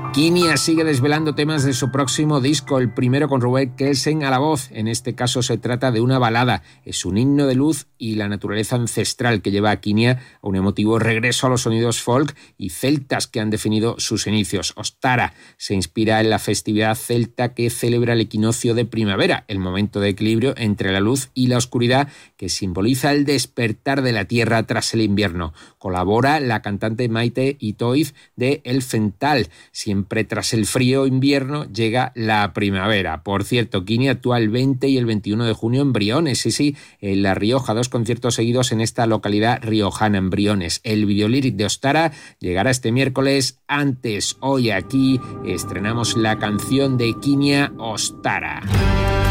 Quinia sigue desvelando temas de su próximo disco, el primero con Rubén Kelsen a la voz. En este caso se trata de una balada. Es un himno de luz y la naturaleza ancestral que lleva a Quinia a un emotivo regreso a los sonidos folk y celtas que han definido sus inicios. Ostara se inspira en la festividad celta que celebra el equinoccio de primavera, el momento de equilibrio entre la luz y la oscuridad que simboliza el despertar de la tierra tras el invierno. Colabora la cantante Maite Itoiz de Elfental. Siempre tras el frío invierno llega la primavera. Por cierto, Quinia actúa el 20 y el 21 de junio en Briones, sí, en La Rioja, 2 conciertos seguidos en esta localidad riojana, en Briones. El videolíric de Ostara llegará este miércoles. Antes, hoy aquí, estrenamos la canción de Quinia, Ostara.